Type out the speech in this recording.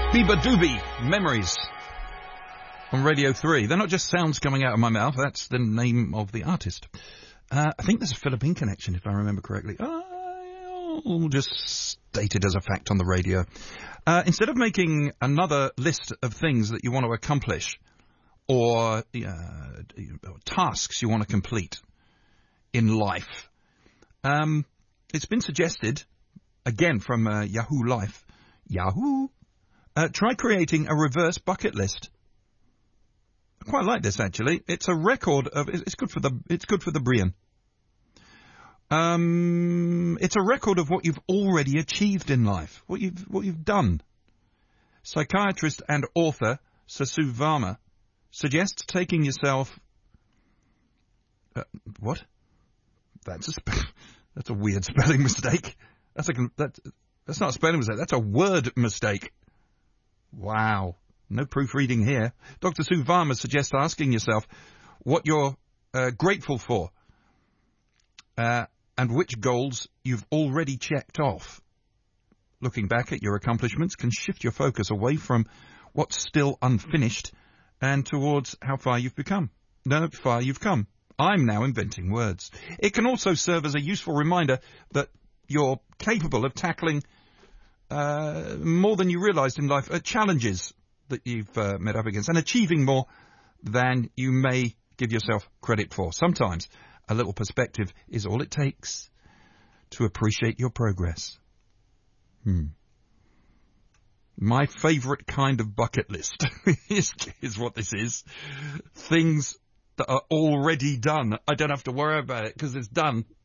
Biba Doobie, Memories, on Radio 3. They're not just sounds coming out of my mouth, that's the name of the artist. I think there's a Philippine connection, if I remember correctly. I'll just state it as a fact on the radio. Instead of making another list of things that you want to accomplish, or tasks you want to complete in life, it's been suggested, again from Yahoo Life, try creating a reverse bucket list. I quite like this, actually. It's a record of. It's good for the brain. It's a record of what you've already achieved in life, what you've done. Psychiatrist and author Sasu Varma suggests taking yourself. What? That's a weird spelling mistake. That's not a spelling mistake. That's a word mistake. Wow. No proofreading here. Dr. Sue Varma suggests asking yourself what you're grateful for and which goals you've already checked off. Looking back at your accomplishments can shift your focus away from what's still unfinished and towards how far you've come. I'm now inventing words. It can also serve as a useful reminder that you're capable of tackling more than you realised in life, challenges that you've met up against, and achieving more than you may give yourself credit for. Sometimes a little perspective is all it takes to appreciate your progress. My favourite kind of bucket list is what this is. Things that are already done. I don't have to worry about it because it's done.